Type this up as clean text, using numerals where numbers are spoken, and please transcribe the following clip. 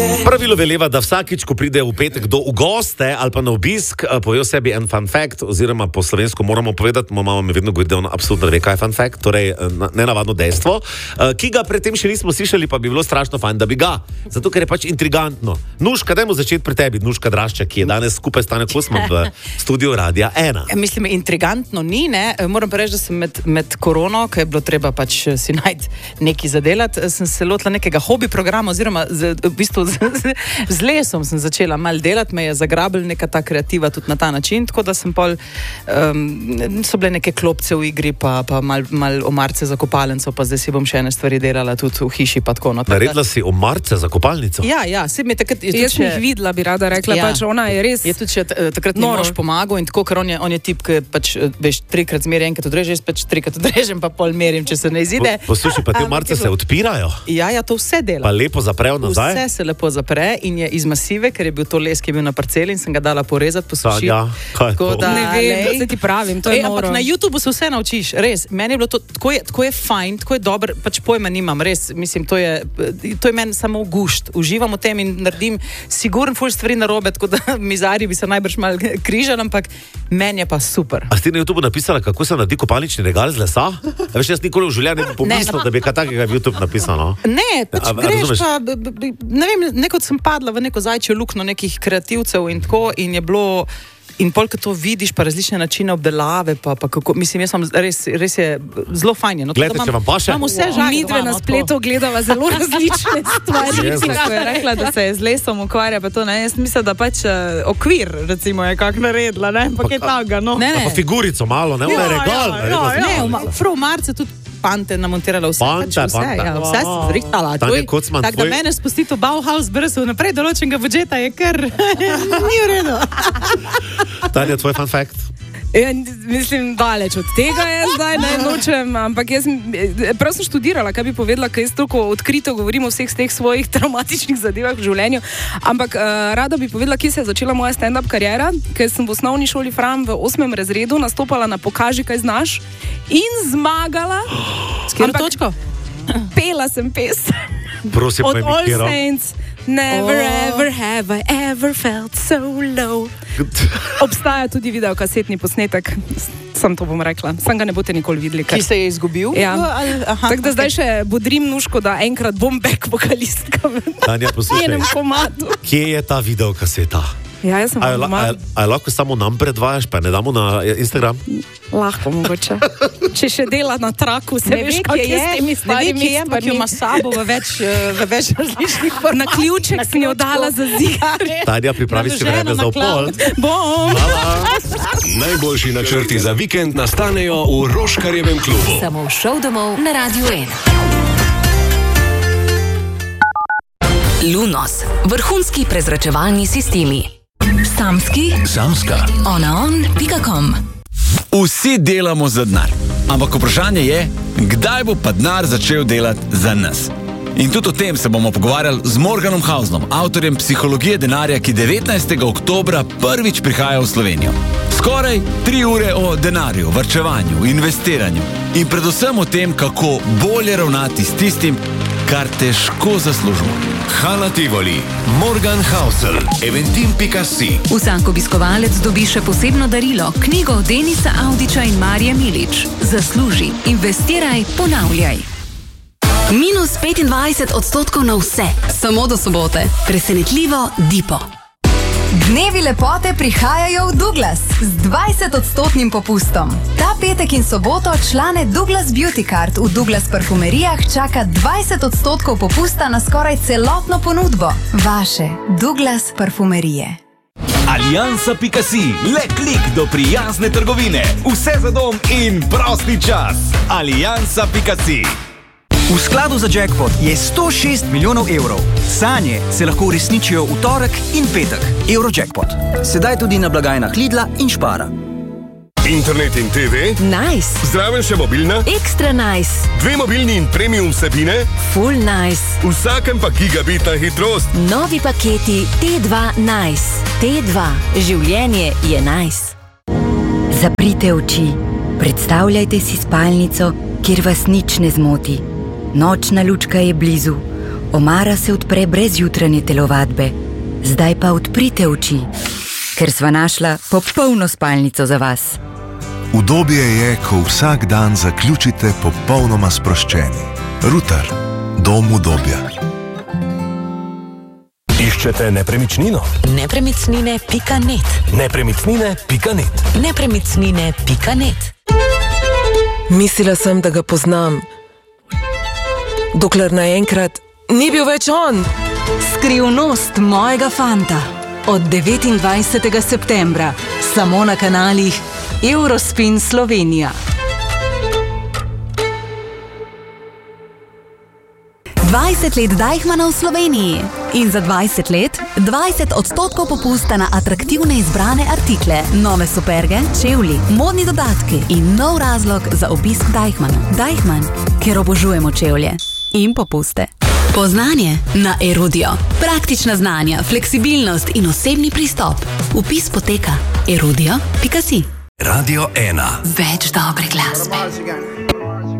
Pravilo veleva, da vsakič, ko pride v petek kdo v goste ali pa na obisk, pove o sebi en fun fact, oziroma po slovensko moramo povedati, moja mama mi vedno govori, da ona absolutno ve, kaj je fun fact, torej nenavadno dejstvo, ki ga predtem še nismo slišali, pa bi bilo strašno fajn, da bi ga. Zato, ker je pač intrigantno. Nuška, dajmo začeti pri tebi, Nuška Drašček, ki je danes skupaj s Tanjo Kosman v studiu Radia 1. Mislim, intrigantno ni, ne? Moram pa reči, da sem med korono, ko je bilo treba pač si najti nekaj zadelati, sem se lotila nekega hobi programa, oziroma v bistvu z lesom sem začela malo delati, me je zagrabila neka ta kreativa tudi na ta način, tako da sem pol, so bile neke klopce v igri, pa mal omarce za kopalnico, pa zdaj si bom še ene stvari delala tudi v hiši, pa tako. Naredila si omarce za kopalnico? Ja, se mi takrat... Jaz sem jih videla, bi rada rekla, pač ona je res... Je tudi še takrat mi moraš pomagal in tako, ker on je tip, ki pač, veš, 3-krat zmeri, enkrat odrežeš, pač 3-krat odrežem, pa pol merim, če se ne izide. Poslušaj, pa te omarce se odpirajo? Ja, to vse dela. Pa lepo zaprejo nazaj? Vse se lepo zapre in je iz masive, ker je bil to les, ki je bil na parceli in sem ga dala porezati, posušiti. Ja, kaj je to? Ne vem, se ti pravim, to je noro. Na YouTubeu se vse naučiš, res. Meni je bilo to, tako je fajn, tako je dober, pač pojma nimam, res. Mislim, to je meni samo gušt. Uživam v tem in naredim sigurno ful stvari narobe, tako da mizarji bi se najbrž mal križali, ampak meni je pa super. A si na YouTubeu napisala, kako se naredi kopalnični regal z lesa? Veš, jaz nikoli v življenju ne bi pomislil, da bi kaj takega v YouTube napisano. Ne, pač greš pa, ne vem, nekot sem padla v neko zajčjo luknjo nekih kreativcev in tako in je bilo, in pol, ko to vidiš, pa različne načine obdelave, pa kako, mislim, jaz sem res je zelo fajn. No, gledajte, če vam pa še... Midve na spletu gledava zelo različne stvari. Ko je rekla, da se je z lesom ukvarja, pa to ne, jaz mislim, da pač okvir, recimo, je kak naredila, ne, pa kaj takega, no. Ne. Pa figurico malo, ne, ona je regal. Ne, prav marce tudi pante namontirala vse. Vse sem zrihtala. Tako da mene spustiti v Bauhaus brez vnaprej določenega budžeta je kar ni v redu. Tanja, tvoj fun fact? Ja, mislim, daleč od tega je zdaj, ne nočem, ampak jaz prav sem študirala, kaj bi povedala, ker jaz toliko odkrito govorim o vseh teh svojih traumatičnih zadevah v življenju, ampak rada bi povedala, kje se je začela moja stand-up kariera, ker sem v osnovni šoli Fram v 8. razredu nastopala na Pokaži, kaj znaš in zmagala. S katero točko? Pela sem pes. Prosim, od All Saints. Never ever have I ever felt so low. Obstaja tudi videokasetni posnetek, sam to bom rekla. Sam ga ne boste nikoli videli. Ki se je izgubil? Ja. Tako da zdaj še bodrim Nuško, da enkrat bom back vokalistka v njenem komadu. Kje je ta videokaseta? Ja, jaz sem doma. A lahko samo nam predvajaš, pa ne damo na Instagram? Lahko, mogoče. Če še dela na traku, se veš, kak je s temi stvarimi. Ne ve, kje je, ampak jo ima sabo v več različnih form. Na ključek sem jo dala za zigar. Tanja, pripravi si vreme za upol. Bom. Najboljši načrti za vikend nastanejo v Roškarjevem klubu. Samo v šov domov na Radiu 1. Lunos. Vrhunski prezračevalni sistemi. Samska. Onaon.com. Vsi delamo za denar, ampak vprašanje je, kdaj bo pa denar začel delati za nas. In tudi o tem se bomo pogovarjali z Morganom Hausnom, avtorjem Psihologije denarja, ki 19. oktobra prvič prihaja v Slovenijo. Skoraj 3 ure o denarju, varčevanju, investiranju in predvsem o tem, kako bolje ravnati s tistim, kar težko zaslužimo. Hala Tivoli, Morgan Housel, Eventim.si. Vsak obiskovalec dobi še posebno darilo, knjigo Denisa Audiča in Marije Milič. Zasluži, investiraj, ponavljaj. Minus 25% na vse, samo do sobote. Presenetljivo Dipo. Dnevi lepote prihajajo v Douglas z 20% popustom. Ta petek in soboto člane Douglas Beauty Card v Douglas parfumerijah čaka 20% popusta na skoraj celotno ponudbo. Vaše Douglas parfumerije. Aliansa.si, le klik do prijazne trgovine. Vse za dom in prosti čas. Aliansa.si. V skladu za jackpot je 106 milijonov evrov. Sanje se lahko uresničijo v torek in petek. Eurojackpot. Sedaj tudi na blagajnah Lidla in Špara. Internet in TV? Nice. Zraven še mobilna? Ekstra nice. 2 mobilni in premium vsebine? Full nice. Vsakem pa gigabitna hitrost. Novi paketi T2 Nice. T2. Življenje je nice. Zaprite oči. Predstavljajte si spalnico, kjer vas nič ne zmoti. Nočna lučka je blizu. Omara se odpre brez jutranje telovadbe. Zdaj pa odprite oči, ker sva našla popolno spalnico za vas. Udobje je, ko vsak dan zaključite popolnoma sproščeni. Ruter, dom udobja. Iščete nepremičnino? Nepremičnine.net. Nepremičnine.net. Nepremičnine.net. Mislila sem, da ga poznam. Dokler naenkrat ni bil več on. Skrivnost mojega fanta. Od 29. septembra. Samo na kanalih Eurospin Slovenija. 20 let Deichmanna v Sloveniji. In za 20 let 20% popusta na atraktivne izbrane artikle, nove superge, čevlji, modni dodatki in nov razlog za obisk Deichmanna. Deichmann, ker obožujemo čevlje in popuste. Poznanje na Erudio. Praktična znanja, fleksibilnost in osebni pristop. Vpis poteka erudio.si. Radio 1. Več dobre glasbe.